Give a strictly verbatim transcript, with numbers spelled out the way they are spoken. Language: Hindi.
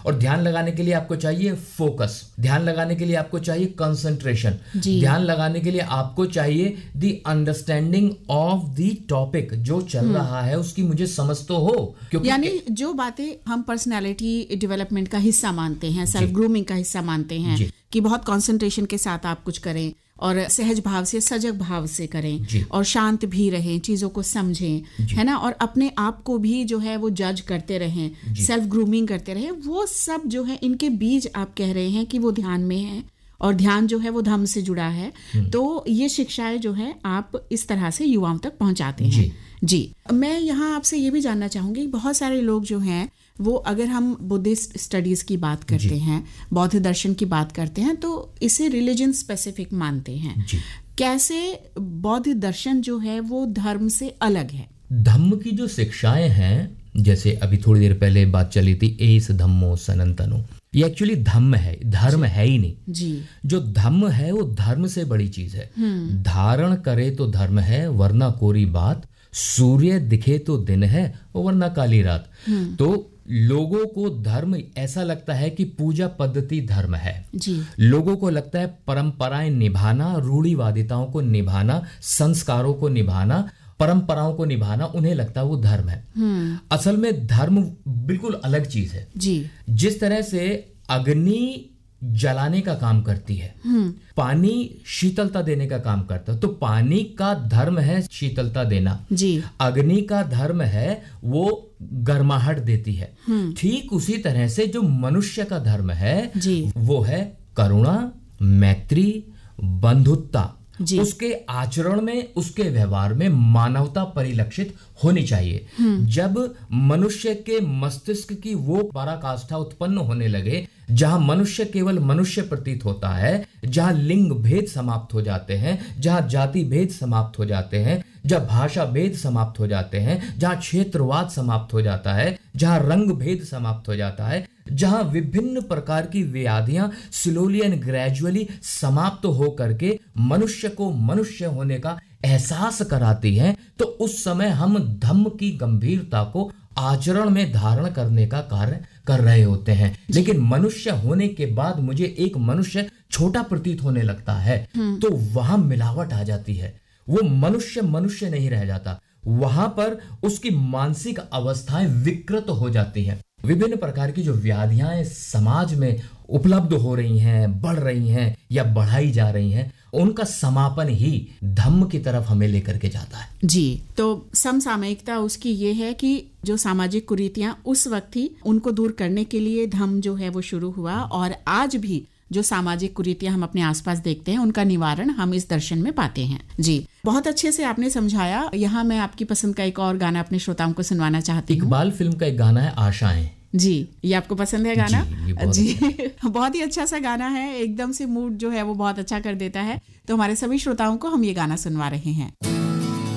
और ध्यान लगाने के लिए आपको चाहिए फोकस, ध्यान लगाने के लिए आपको चाहिए कंसंट्रेशन, ध्यान लगाने के लिए आपको चाहिए the understanding of the topic, जो चल रहा है उसकी मुझे समझ तो हो। क्योंकि यानी जो बातें हम पर्सनालिटी डेवलपमेंट का हिस्सा मानते हैं, सेल्फ ग्रूमिंग का हिस्सा मानते हैं कि बहुत कंसंट्रेशन के साथ आप कुछ करें और सहज भाव से, सजग भाव से करें और शांत भी रहें, चीजों को समझें, है ना, और अपने आप को भी जो है वो जज करते रहें, सेल्फ ग्रूमिंग करते रहें, वो सब जो है इनके बीज आप कह रहे हैं कि वो ध्यान में है और ध्यान जो है वो धम्म से जुड़ा है। तो ये शिक्षाएं जो है आप इस तरह से युवाओं तक पहुंचाते हैं। जी, जी। मैं यहाँ आपसे ये भी जानना चाहूंगी, बहुत सारे लोग जो हैं वो, अगर हम बुद्धिस्ट स्टडीज की बात करते हैं, बौद्ध दर्शन की बात करते हैं, तो इसे रिलीजन स्पेसिफिक मानते हैं। कैसे बौद्ध दर्शन जो है वो धर्म से अलग है? धम्म की जो शिक्षाएं हैं, जैसे अभी थोड़ी देर पहले बात चली थी, एस धम्मो सनातनो, ये एक्चुअली धम्म है, धर्म है ही नहीं जी। जो धम्म है वो धर्म से बड़ी चीज है। धारण करे तो धर्म है, वरना कोरी बात, सूर्य दिखे तो दिन है वरना काली रात। तो लोगों को धर्म ऐसा लगता है कि पूजा पद्धति धर्म है जी। लोगों को लगता है परंपराएं निभाना, रूढ़िवादिताओं को निभाना, संस्कारों को निभाना, परंपराओं को निभाना, उन्हें लगता है वो धर्म है। असल में धर्म बिल्कुल अलग चीज है जी। जिस तरह से अग्नि जलाने का काम करती है, पानी शीतलता देने का काम करता है, तो पानी का धर्म है शीतलता देना जी। अग्नि का धर्म है वो गर्माहट देती है। ठीक उसी तरह से जो मनुष्य का धर्म है जी। वो है करुणा, मैत्री, बंधुत्ता। उसके आचरण में, उसके व्यवहार में मानवता परिलक्षित होनी चाहिए। जब मनुष्य के मस्तिष्क की वो पराकाष्ठा उत्पन्न होने लगे जहां मनुष्य केवल मनुष्य प्रतीत होता है, जहां लिंग भेद समाप्त हो जाते हैं, जहां जाति भेद समाप्त हो जाते हैं, जहां भाषा भेद समाप्त हो जाते हैं, जहां क्षेत्रवाद समाप्त हो जाता है, जहां रंग भेद समाप्त हो जाता है, जहां विभिन्न प्रकार की व्याधियां स्लोली एंड ग्रेजुअली समाप्त हो करके मनुष्य को मनुष्य होने का एहसास कराती हैं, तो उस समय हम धम्म की गंभीरता को आचरण में धारण करने का कार्य कर रहे होते हैं। लेकिन मनुष्य होने के बाद मुझे एक मनुष्य छोटा प्रतीत होने लगता है, तो वहां मिलावट आ जाती है, वो मनुष्य मनुष्य नहीं रह जाता, वहां पर उसकी मानसिक अवस्थाएं विकृत हो जाती हैं। विभिन्न प्रकार की जो व्याधियां समाज में उपलब्ध हो रही हैं, बढ़ रही हैं या बढ़ाई जा रही हैं, उनका समापन ही धम्म की तरफ हमें लेकर के जाता है। जी। तो समसामयिकता उसकी ये है कि जो सामाजिक कुरीतियां उस वक्त थी उनको दूर करने के लिए धम्म जो है वो शुरू हुआ, और आज भी जो सामाजिक कुरीतियां हम अपने आसपास देखते हैं उनका निवारण हम इस दर्शन में पाते हैं। जी, बहुत अच्छे से आपने समझाया। यहाँ मैं आपकी पसंद का एक और गाना अपने श्रोताओं को सुनवाना चाहती हूँ। इकबाल फिल्म का एक गाना है आशाएं। जी, ये आपको पसंद है गाना? जी, बहुत जी बहुत ही अच्छा सा गाना है, एकदम से मूड जो है वो बहुत अच्छा कर देता है। तो हमारे सभी श्रोताओं को हम ये गाना सुनवा रहे हैं।